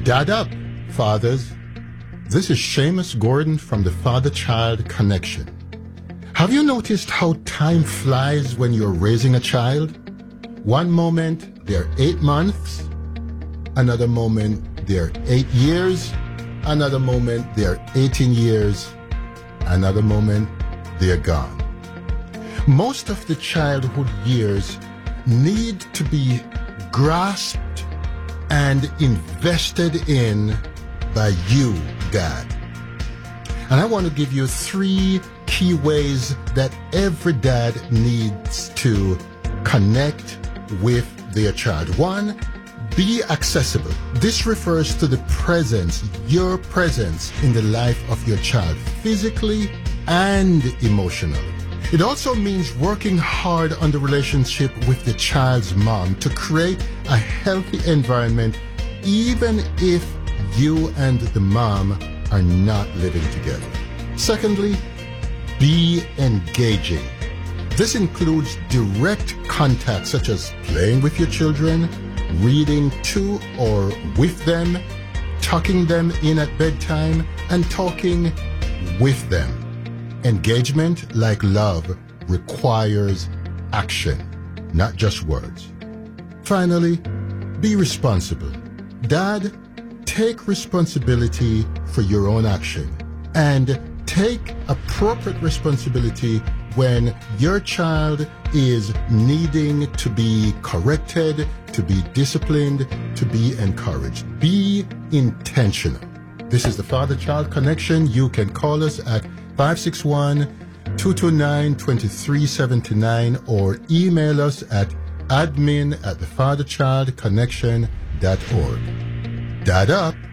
Dad up, fathers. This is Seamus Gordon from the Father-Child Connection. Have you noticed how time flies when you're raising a child? One moment, they're 8 months. Another moment, they're 8 years. Another moment, they're 18 years. Another moment, they're gone. Most of the childhood years need to be grasped and invested in by you, Dad. And I want to give you 3 key ways that every dad needs to connect with their child. 1, be accessible. This refers to the presence, your presence in the life of your child, physically and emotionally. It also means working hard on the relationship with the child's mom to create a healthy environment, even if you and the mom are not living together. Secondly, be engaging. This includes direct contact, such as playing with your children, reading to or with them, tucking them in at bedtime, and talking with them. Engagement, like love, requires action, not just words. Finally, be responsible. Dad, take responsibility for your own action and take appropriate responsibility when your child is needing to be corrected, to be disciplined, to be encouraged. Be intentional. This is the Father-Child Connection. You can call us at 561-229-2379 or email us at admin@thefatherchildconnection.org. Dad up.